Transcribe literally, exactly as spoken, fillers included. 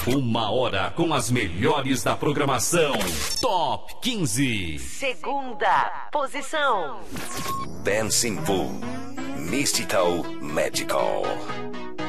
Uma hora com as melhores da programação. Top quinze. Segunda posição. Dancing Pool. Mystical Magical.